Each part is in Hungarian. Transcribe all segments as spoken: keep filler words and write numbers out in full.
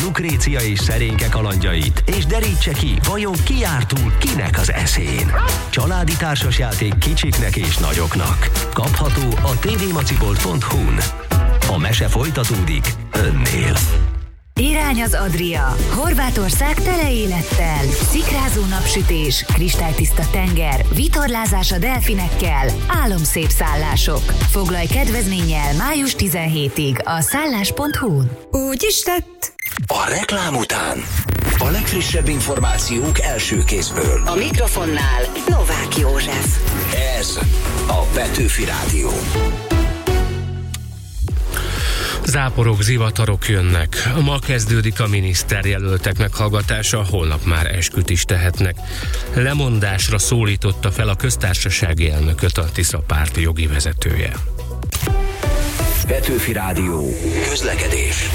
Lukrécia és Szerénke kalandjait, és derítse ki, vajon ki jár túl kinek az eszén. Családi társasjáték kicsiknek és nagyoknak. Kapható a té vé macibolt pont hu-n. A mese folytatódik önnél. Irány az Adria. Horvátország tele élettel. Szikrázó napsütés, kristálytiszta tenger, vitorlázás a delfinekkel, álomszép szállások. Foglalj kedvezménnyel május tizenhetedikéig a szállás pont hu-n. Úgy is lett. A reklám után a legfrissebb információk első kézből. A mikrofonnál Novák József. Ez a Petőfi Rádió. Záporok, zivatarok jönnek. Ma kezdődik a miniszterjelöltek meghallgatása, holnap már esküt is tehetnek. Lemondásra szólította fel a köztársasági elnököt a Tisza párti jogi vezetője. Petőfi Rádió. Közlekedés.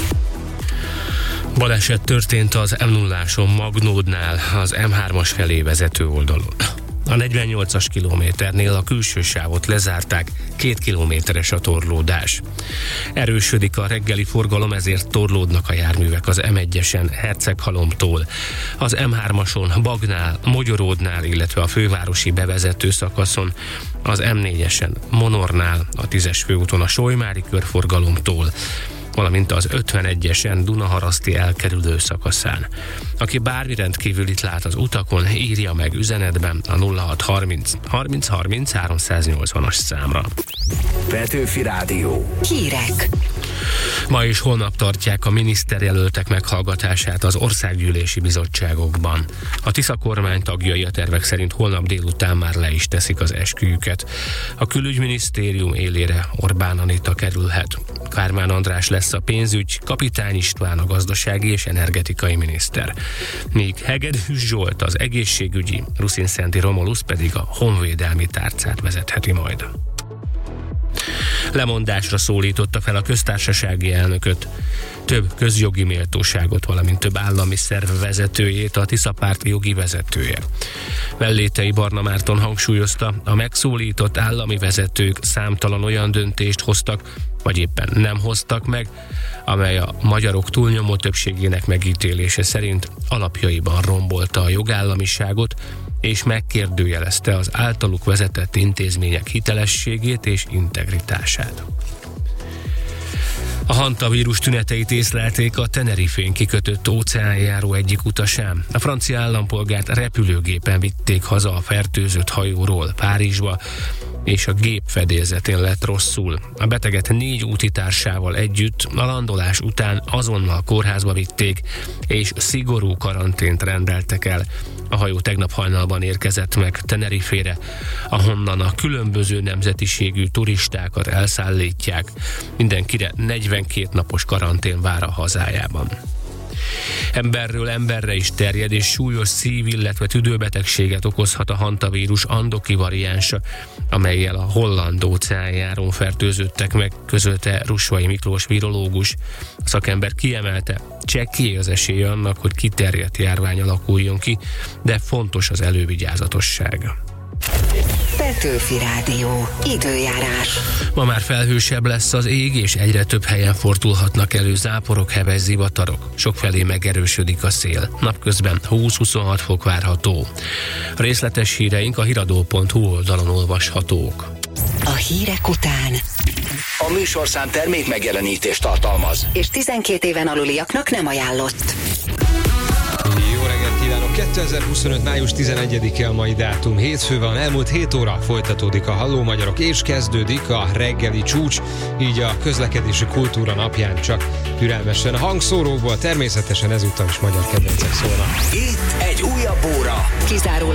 Baleset történt az em nulláson Magnódnál, az em hármas felé vezető oldalon. A negyvennyolcas kilométernél a külső sávot lezárták, két kilométeres a torlódás. Erősödik a reggeli forgalom, ezért torlódnak a járművek az em egyesen Herceghalomtól, az em hármason Bagnál, Mogyoródnál, illetve a fővárosi bevezető szakaszon, az em négyesen Monornál, a tízes főúton a Solymári körforgalomtól, valamint az ötvenegyesen Dunaharaszti elkerülő szakaszán. Aki bármi rendkívülit lát az utakon, írja meg üzenetben a nulla hat harminc harminc harminc háromszáznyolcvanas számra. Petőfi Rádió. Hírek. Ma és holnap tartják a miniszterjelöltek meghallgatását az országgyűlési bizottságokban. A Tisza kormány tagjai a tervek szerint holnap délután már le is teszik az esküjüket. A külügyminisztérium élére Orbán Anita kerülhet. Kármán András lesz a pénzügy, Kapitány István a gazdasági és energetikai miniszter. Míg Hegedűs Zsolt az egészségügyi, Ruszinszenti Romulusz pedig a honvédelmi tárcát vezetheti majd. Lemondásra szólította fel a köztársasági elnököt, több közjogi méltóságot, valamint több állami szerv vezetőjét a Tisza párti jogi vezetője. Mellétei Barna Márton hangsúlyozta, a megszólított állami vezetők számtalan olyan döntést hoztak, vagy éppen nem hoztak meg, amely a magyarok túlnyomó többségének megítélése szerint alapjaiban rombolta a jogállamiságot, és megkérdőjelezte az általuk vezetett intézmények hitelességét és integritását. A hantavírus tüneteit észlelték a Tenerifén kikötött óceánjáró egyik utasán. A francia állampolgárt repülőgépen vitték haza a fertőzött hajóról Párizsba, és a gép fedélzetén lett rosszul. A beteget négy útitársával együtt a landolás után azonnal kórházba vitték, és szigorú karantént rendeltek el. A hajó tegnap hajnalban érkezett meg Tenerifére, ahonnan a különböző nemzetiségű turistákat elszállítják. Mindenkire negyvenkét napos karantén vár a hazájában. Emberről emberre is terjed, és súlyos szív-, illetve tüdőbetegséget okozhat a hantavírus andoki variánsa, amellyel a holland óceánjárón fertőzöttek meg, közölte Russvai Miklós virológus. A szakember kiemelte, csekély az esély annak, hogy kiterjedt járvány alakuljon ki, de fontos az elővigyázatosság. Petőfi Rádió. Időjárás. Ma már felhősebb lesz az ég, és egyre több helyen fordulhatnak elő záporok, heves zivatarok. Sokfelé megerősödik a szél. Napközben húsz-huszonhat fok várható. A részletes híreink a hiradó pont hu oldalon olvashatók. A hírek után A műsorszám termék megjelenítést tartalmaz, és tizenkét éven aluliaknak nem ajánlott. Jó reggelt kívánok! kétezer-huszonöt. május tizenegyedike a mai dátum. Hétfő van, elmúlt hét óra folytatódik a Halló Magyarok, és kezdődik a reggeli csúcs, így a közlekedési kultúra napján csak türelmesen. A hangszórókból természetesen ezúttal is magyar kedvencek szólnak. itt egy újabb óra. Kizárólag